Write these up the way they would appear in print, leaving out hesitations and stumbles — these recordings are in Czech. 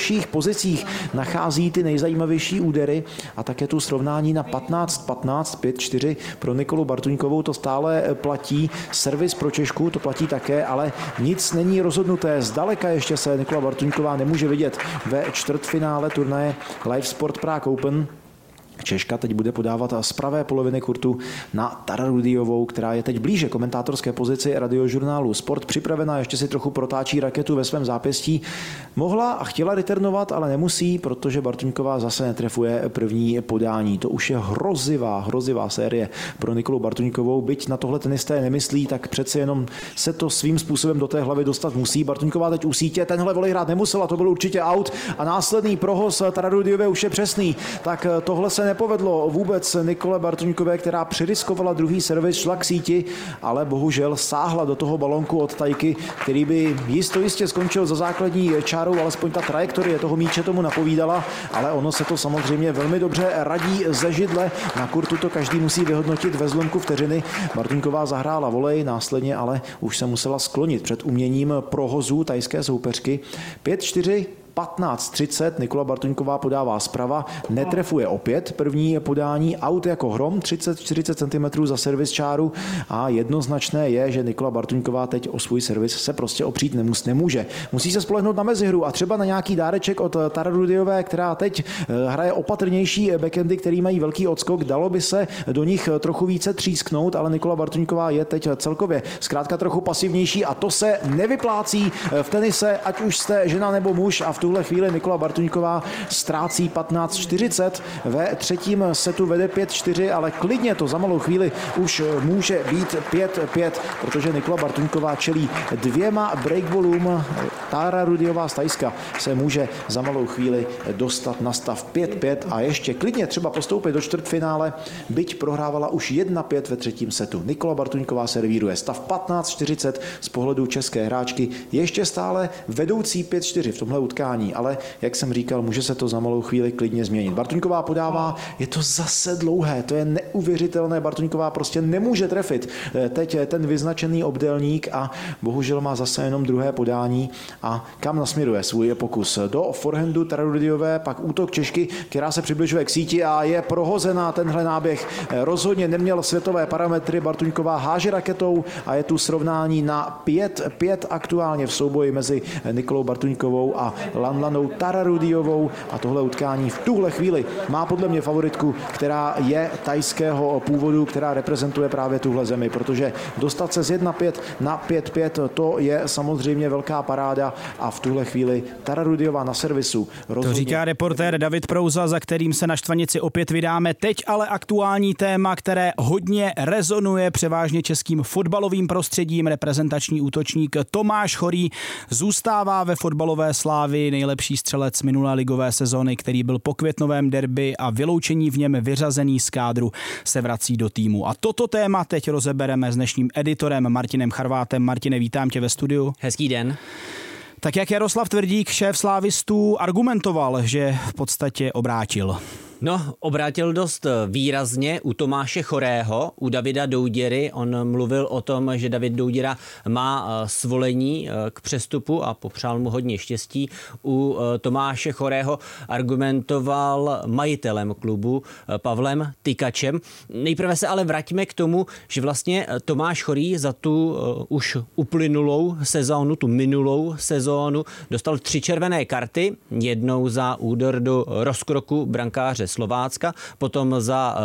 nejhorších pozicích nachází ty nejzajímavější údery a také tu srovnání na 15-15, 5-4 pro Nikolu Bartoňkovou to stále platí. Servis pro Češku to platí také, ale nic není rozhodnuté. Zdaleka ještě se Nikola Bartoňková nemůže vidět ve čtvrtfinále turnaje Live Sport Prague Open. Češka teď bude podávat z pravé poloviny kurtu na Tararudiovou, která je teď blíže komentátorské pozici radiožurnálu Sport. Připravená, ještě si trochu protáčí raketu ve svém zápěstí. Mohla a chtěla returnovat, ale nemusí, protože Bartoňková zase netrefuje první podání. To už je hrozivá série pro Nikolu Bartoňkovou. Byť na tohle tenisté nemyslí, tak přece jenom se to svým způsobem do té hlavy dostat musí. Bartoňková teď u sítě, tenhle volej hrát nemusela, to byl určitě out a následný prohoz Tararudiové už je přesný. Tak tohle se nepovedlo vůbec Nikole Bartoňkové, která přiriskovala druhý servis, šla k síti, ale bohužel sáhla do toho balonku od Tajky, který by jistě skončil za základní čárou, alespoň ta trajektorie toho míče tomu napovídala, ale ono se to samozřejmě velmi dobře radí ze židle. Na kurtu to každý musí vyhodnotit ve zlomku vteřiny. Bartoňková zahrála volej, následně ale už se musela sklonit před uměním prohozu tajské soupeřky. 5-4, 15-30, Nikola Bartoňková podává zprava, netrefuje opět první podání, out jako hrom, 30-40 cm za servis čáru a jednoznačné je, že Nikola Bartoňková teď o svůj servis se prostě opřít nemůže. Musí se spolehnout na mezihru a třeba na nějaký dáreček od Tararudiové, která teď hraje opatrnější backhandy, který mají velký odskok, dalo by se do nich trochu více třísknout, ale Nikola Bartoňková je teď celkově zkrátka trochu pasivnější a to se nevyplácí v tenise, ať už jste žena nebo muž, a v tuhle chvíli Nikola Bartoňková ztrácí 15-40, ve třetím setu vede 5-4, ale klidně to za malou chvíli už může být 5-5, protože Nikola Bartoňková čelí dvěma breakballům. Tararudiová z Tajska se může za malou chvíli dostat na stav 5-5 a ještě klidně třeba postoupit do čtvrtfinále, byť prohrávala už 1-5 ve třetím setu. Nikola Bartoňková servíruje stav 15-40 z pohledu české hráčky, ještě stále vedoucí 5-4 v tomhle utkání, ale jak jsem říkal, může se to za malou chvíli klidně změnit. Bartoňková podává, je to zase dlouhé, to je neuvěřitelné, Bartoňková prostě nemůže trefit. Teď ten vyznačený obdélník a bohužel má zase jenom druhé podání a kam nasměruje svůj pokus? Do forehandu Tararudiové, pak útok Češky, která se přibližuje k síti a je prohozená tenhle náběh. Rozhodně neměl světové parametry, Bartoňková háže raketou a je tu srovnání na 5-5 aktuálně v souboji mezi Nikolou Bartoňkovou a Lanlanou Tararudiovou a tohle utkání v tuhle chvíli má podle mě favoritku, která je tajského původu, která reprezentuje právě tuhle zemi, protože dostat se z 1-5 na 5-5, to je samozřejmě velká paráda a v tuhle chvíli Tararudiová na servisu. To říká reportér David Prouza, za kterým se na Štvanici opět vydáme. Teď ale aktuální téma, které hodně rezonuje převážně českým fotbalovým prostředím. Reprezentační útočník Tomáš Chorý zůstává ve fotbalové Slávii, nejlepší střelec minulé ligové sezony, který byl po květnovém derby a vyloučení v něm vyřazený z kádru, se vrací do týmu. A toto téma teď rozebereme s dnešním editorem Martinem Charvátem. Martine, vítám tě ve studiu. Hezký den. Tak jak Jaroslav Tvrdík, šéf slávistů, argumentoval, že v podstatě obrátil? No, obrátil dost výrazně u Tomáše Chorého, u Davida Douděry. On mluvil o tom, že David Douděra má svolení k přestupu a popřál mu hodně štěstí. U Tomáše Chorého argumentoval majitelem klubu Pavlem Tykačem. Nejprve se ale vraťme k tomu, že vlastně Tomáš Chorý za tu už uplynulou sezónu, tu minulou sezónu, dostal 3 červené karty, jednou za úder do rozkroku brankáře Slovácka, potom za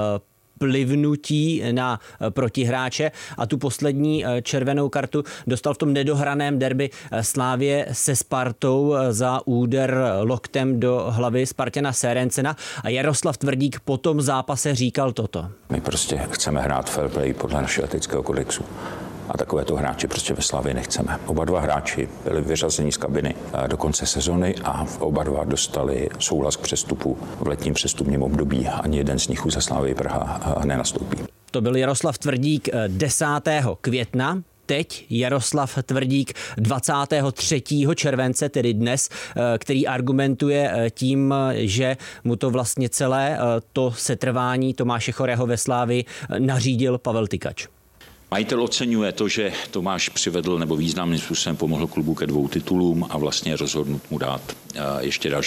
plivnutí na protihráče a tu poslední červenou kartu dostal v tom nedohraném derby Slávie se Spartou za úder loktem do hlavy Spartana Serencena a Jaroslav Tvrdík po tom zápase říkal toto. My prostě chceme hrát fair play podle našeho etického kodexu. A takovéto hráči prostě ve Slavii nechceme. Oba dva hráči byli vyřazeni z kabiny do konce sezony a oba dva dostali souhlas k přestupu v letním přestupním období. Ani jeden z nich už za Slavii Praha nenastoupí. To byl Jaroslav Tvrdík 10. května. Teď Jaroslav Tvrdík 23. července, tedy dnes, který argumentuje tím, že mu to vlastně celé to setrvání Tomáše Chorého ve Slávii nařídil Pavel Tykač. Majitel oceňuje to, že Tomáš přivedl nebo významným způsobem pomohl klubu ke 2 titulům a vlastně rozhodnut mu dát ještě další